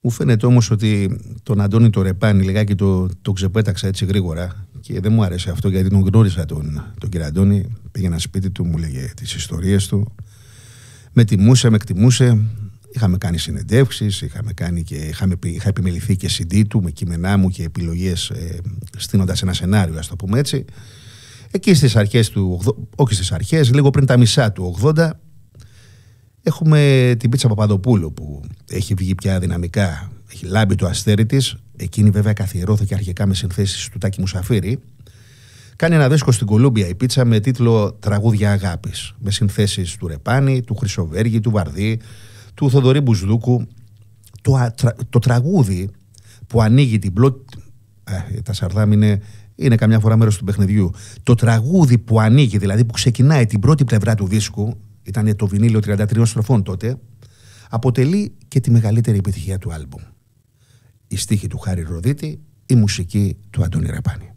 Μου φαίνεται όμως ότι τον Αντώνη το Ρεπάνη λιγάκι το ξεπέταξα έτσι γρήγορα και δεν μου άρεσε αυτό, γιατί τον γνώρισα τον κύριο Αντώνη. Πήγαινα σπίτι του, μου λέγε τις ιστορίες του. Με τιμούσε, με εκτιμούσε. Είχαμε κάνει συνεντεύξεις, είχα επιμεληθεί και CD του με κείμενά μου και επιλογές, στείνοντας ένα σενάριο, ας το πούμε έτσι. Εκεί στις αρχές όχι στις αρχές, λίγο πριν τα μισά του 80, έχουμε την Πίτσα Παπαδοπούλου που έχει βγει πια δυναμικά, έχει λάμπει το αστέρι της. Εκείνη βέβαια καθιερώθηκε αρχικά με συνθέσεις του Τάκη Μουσαφίρη. Κάνει ένα δίσκο στην Κολούμπια η Πίτσα με τίτλο «Τραγούδια Αγάπης», με συνθέσεις του Ρεπάνη, του Χρυσοβέργη, του Βαρδί, του Θοδωρή Μπουσδούκου. Το τραγούδι που ανοίγει την πρώτη... τα Σαρδάμ είναι καμιά φορά μέρος του παιχνιδιού. Το τραγούδι που ανοίγει, δηλαδή που ξεκινάει την πρώτη πλευρά του δίσκου, ήταν το βινίλιο 33 στροφών τότε, αποτελεί και τη μεγαλύτερη επιτυχία του άλμπουμ. Η στίχη του Χάρη Ροδίτη, η μουσική του Αντώνη Ρεπάνη.